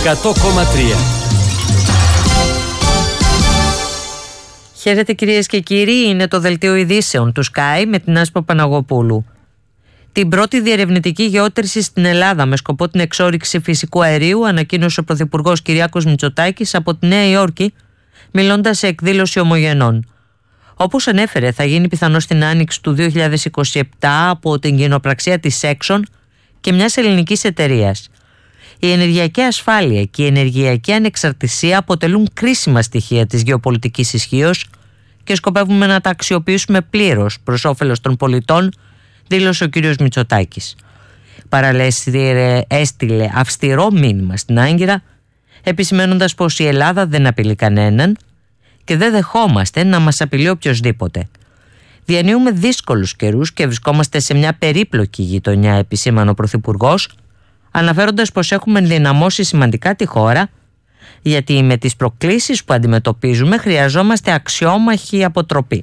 Χαίρετε κυρίες και κύριοι, είναι το δελτίο ειδήσεων του Sky με την Άσπα Παναγοπούλου. Την πρώτη διερευνητική γεώτρηση στην Ελλάδα με σκοπό την εξόρυξη φυσικού αερίου ανακοίνωσε ο Πρωθυπουργός Κυριάκος Μητσοτάκης από τη Νέα Υόρκη, μιλώντας σε εκδήλωση ομογενών. Όπως ανέφερε, θα γίνει πιθανώς στην άνοιξη του 2027 από την κοινοπραξία της Exxon και μιας ελληνικής εταιρείας. Η ενεργειακή ασφάλεια και η ενεργειακή ανεξαρτησία αποτελούν κρίσιμα στοιχεία της γεωπολιτικής ισχύως και σκοπεύουμε να τα αξιοποιήσουμε πλήρως προς όφελος των πολιτών, δήλωσε ο κ. Μητσοτάκης. Παράλληλα, έστειλε αυστηρό μήνυμα στην Άγκυρα, επισημαίνοντας πως η Ελλάδα δεν απειλεί κανέναν και δεν δεχόμαστε να μας απειλεί οποιοσδήποτε. Διανύουμε δύσκολους καιρούς και βρισκόμαστε σε μια περίπλοκη γειτονιά, επισήμανε ο Πρωθυπουργός, αναφέροντας πως έχουμε ενδυναμώσει σημαντικά τη χώρα, γιατί με τις προκλήσεις που αντιμετωπίζουμε χρειαζόμαστε αξιόμαχη αποτροπή.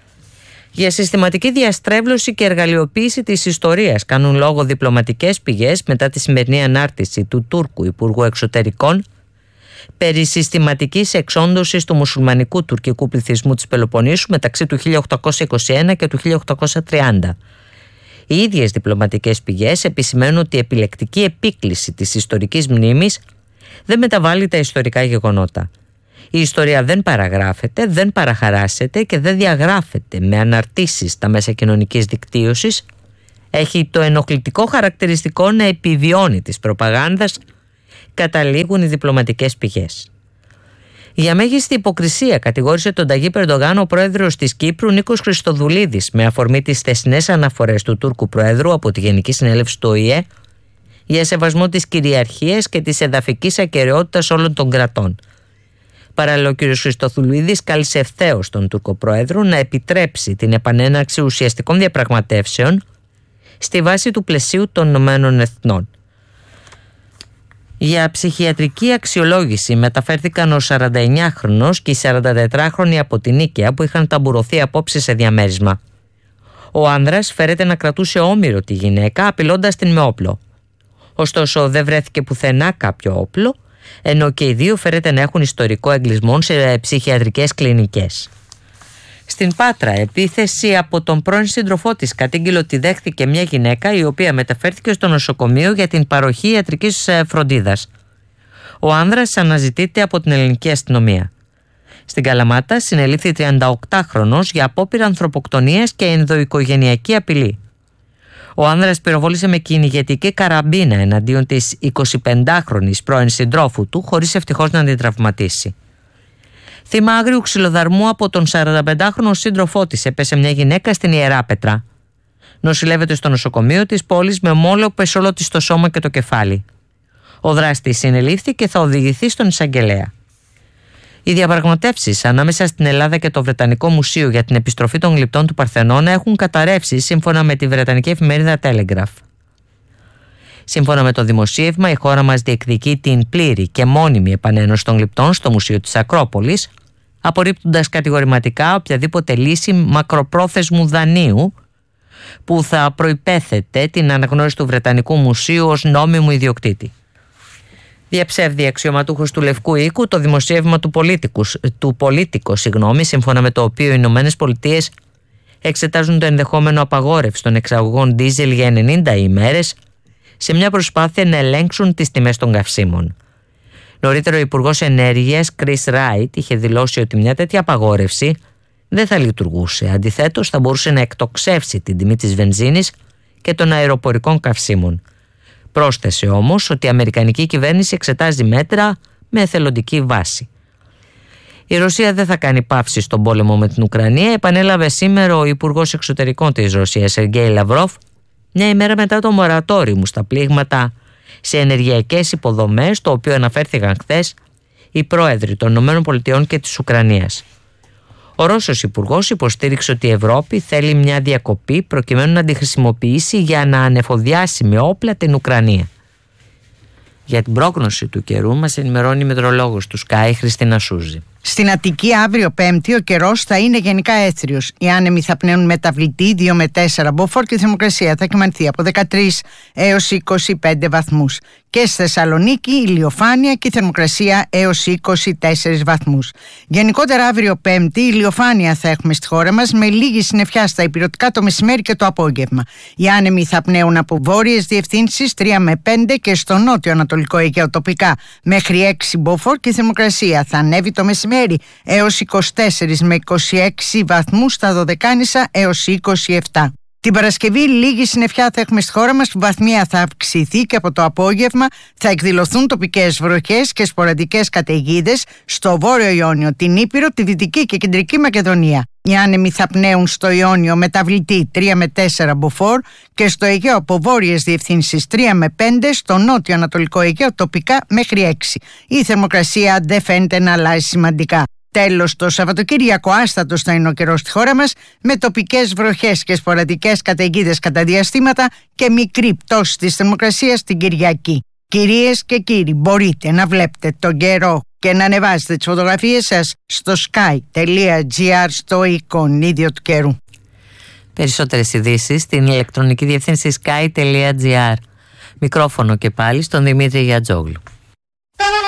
Για συστηματική διαστρέβλωση και εργαλειοποίηση της ιστορίας κάνουν λόγο διπλωματικές πηγές μετά τη σημερινή ανάρτηση του Τούρκου Υπουργού Εξωτερικών περί συστηματικής εξόντωσης του μουσουλμανικού τουρκικού πληθυσμού της Πελοποννήσου μεταξύ του 1821 και του 1830. Οι ίδιες διπλωματικές πηγές επισημαίνουν ότι η επιλεκτική επίκληση της ιστορικής μνήμης δεν μεταβάλλει τα ιστορικά γεγονότα. Η ιστορία δεν παραγράφεται, δεν παραχαράσεται και δεν διαγράφεται με αναρτήσεις στα μέσα κοινωνικής δικτύωσης. Έχει το ενοχλητικό χαρακτηριστικό να επιβιώνει της προπαγάνδας, καταλήγουν οι διπλωματικές πηγές. Για μέγιστη υποκρισία κατηγόρησε τον Ταγί Ερντογάν ο πρόεδρος της Κύπρου Νίκος Χριστοδουλίδης με αφορμή τις χθεσινές αναφορές του Τούρκου Προέδρου από τη Γενική Συνέλευση του ΟΗΕ για σεβασμό της κυριαρχίας και της εδαφικής ακεραιότητας όλων των κρατών. Παράλληλα, ο κ. Χριστοδουλίδης κάλεσε ευθέως τον Τούρκο Πρόεδρο να επιτρέψει την επανέναρξη ουσιαστικών διαπραγματεύσεων στη βάση του πλαισίου των Ηνωμένων Εθνών. Για ψυχιατρική αξιολόγηση μεταφέρθηκαν ο 49χρονος και η 44χρονη από την Νίκαια που είχαν ταμπουρωθεί απόψε σε διαμέρισμα. Ο άνδρας φέρεται να κρατούσε όμηρο τη γυναίκα απειλώντας την με όπλο. Ωστόσο δεν βρέθηκε πουθενά κάποιο όπλο, ενώ και οι δύο φέρεται να έχουν ιστορικό εγκλισμών σε ψυχιατρικές κλινικές. Στην Πάτρα, επίθεση από τον πρώην σύντροφό της κατήγγειλε ότι δέχθηκε μια γυναίκα η οποία μεταφέρθηκε στο νοσοκομείο για την παροχή ιατρικής φροντίδας. Ο άνδρας αναζητείται από την ελληνική αστυνομία. Στην Καλαμάτα συνελήφθη 38χρονος για απόπειρα ανθρωποκτονίας και ενδοοικογενειακή απειλή. Ο άνδρας πυροβόλησε με κυνηγετική καραμπίνα εναντίον της 25χρονης πρώην συντρόφου του, χωρίς ευτυχώς να την τραυματίσει. Θύμα άγριου ξυλοδαρμού από τον 45χρονο σύντροφό της έπεσε μια γυναίκα στην Ιεράπετρα. Νοσηλεύεται στο νοσοκομείο της πόλης με μόλο σε όλο της το σώμα και το κεφάλι. Ο δράστης συνελήφθη και θα οδηγηθεί στον εισαγγελέα. Οι διαπραγματεύσεις ανάμεσα στην Ελλάδα και το Βρετανικό Μουσείο για την επιστροφή των γλυπτών του Παρθενώνα έχουν καταρρεύσει σύμφωνα με τη βρετανική εφημερίδα Telegraph. Σύμφωνα με το δημοσίευμα, η χώρα μας διεκδικεί την πλήρη και μόνιμη επανένωση των γλυπτών στο Μουσείο της Ακρόπολης, απορρίπτοντας κατηγορηματικά οποιαδήποτε λύση μακροπρόθεσμου δανείου που θα προϋπέθεται την αναγνώριση του Βρετανικού Μουσείου ως νόμιμου ιδιοκτήτη. Διαψεύδει αξιωματούχος του Λευκού Οίκου το δημοσίευμα του Πολίτικο, σύμφωνα με το οποίο οι Ηνωμένες Πολιτείες εξετάζουν το ενδεχόμενο απαγόρευση των εξαγωγών ντίζελ για 90 ημέρες σε μια προσπάθεια να ελέγξουν τις τιμές των καυσίμων. Νωρίτερα ο Υπουργός Ενέργειας Chris Wright είχε δηλώσει ότι μια τέτοια απαγόρευση δεν θα λειτουργούσε. Αντιθέτως, θα μπορούσε να εκτοξεύσει την τιμή της βενζίνης και των αεροπορικών καυσίμων. Πρόσθεσε όμως ότι η Αμερικανική κυβέρνηση εξετάζει μέτρα με εθελοντική βάση. Η Ρωσία δεν θα κάνει παύση στον πόλεμο με την Ουκρανία, επανέλαβε σήμερα ο Υπουργός Εξωτερικών της Ρωσίας Σεργέη Λαυρόφ, μια ημέρα μετά το μορατόριο στα πλήγματα σε ενεργειακές υποδομές, το οποίο αναφέρθηκαν χθες οι πρόεδροι των ΗΠΑ και της Ουκρανίας. Ο Ρώσος Υπουργός υποστήριξε ότι η Ευρώπη θέλει μια διακοπή προκειμένου να τη χρησιμοποιήσει για να ανεφοδιάσει με όπλα την Ουκρανία. Για την πρόγνωση του καιρού μας ενημερώνει η μετεωρολόγος του Sky Χριστίνα Σούζη. Στην Αττική αύριο Πέμπτη ο καιρός θα είναι γενικά έθριος. Οι άνεμοι θα πνέουν μεταβλητή 2 με 4 μποφόρ και η θερμοκρασία θα κυμανθεί από 13 έως 25 βαθμούς. Και στη Θεσσαλονίκη ηλιοφάνεια και η θερμοκρασία έως 24 βαθμούς. Γενικότερα αύριο Πέμπτη ηλιοφάνεια θα έχουμε στη χώρα μας με λίγη συννεφιά στα ηπειρωτικά το μεσημέρι και το απόγευμα. Οι άνεμοι θα πνέουν από βόρειες διευθύνσεις 3 με 5 και στο νότιο ανατολικό Αιγαίο τοπικά μέχρι 6 μποφόρ και η θερμοκρασία θα ανέβει το μεσημέρι έως 24 με 26 βαθμούς στα Δωδεκάνησα έως 27. Την Παρασκευή λίγη συννεφιά θα έχουμε στη χώρα μας που βαθμία θα αυξηθεί και από το απόγευμα θα εκδηλωθούν τοπικές βροχές και σποραδικές καταιγίδες στο Βόρειο Ιόνιο, την Ήπειρο, τη Δυτική και Κεντρική Μακεδονία. Οι άνεμοι θα πνέουν στο Ιόνιο μεταβλητή 3 με 4 μποφόρ και στο Αιγαίο από βόρειες διευθύνσεις 3 με 5, στο νότιο ανατολικό Αιγαίο τοπικά μέχρι 6. Η θερμοκρασία δεν φαίνεται να αλλάζει σημαντικά. Τέλος, το Σαββατοκύριακο άστατος θα είναι ο καιρός στη χώρα μας με τοπικές βροχές και σποραδικές καταιγίδες κατά διαστήματα και μικρή πτώση της θερμοκρασίας την Κυριακή. Κυρίες και κύριοι, μπορείτε να βλέπετε τον καιρό και να ανεβάσετε τις φωτογραφίες σας στο sky.gr στο εικονίδιο του καιρού. Περισσότερες ειδήσεις στην ηλεκτρονική διεύθυνση sky.gr. Μικρόφωνο και πάλι στον Δημήτρη Γιατζόγλου.